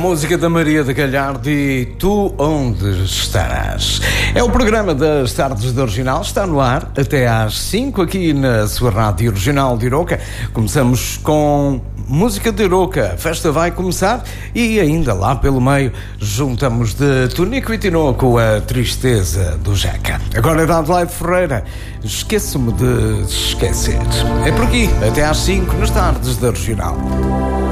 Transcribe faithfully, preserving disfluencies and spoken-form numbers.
música da Maria de Galhardo e Tu Onde Estarás. É o programa das Tardes da Original, está no ar até às cinco aqui na sua rádio regional de Iroca. Começamos com música de Iroca, a festa vai começar e ainda lá pelo meio juntamos de Tonico e Tinoco a Tristeza do Jeca. Agora é da Adelaide Ferreira, Esqueço-me de Esquecer. É por aqui, até às cinco nas Tardes da Regional.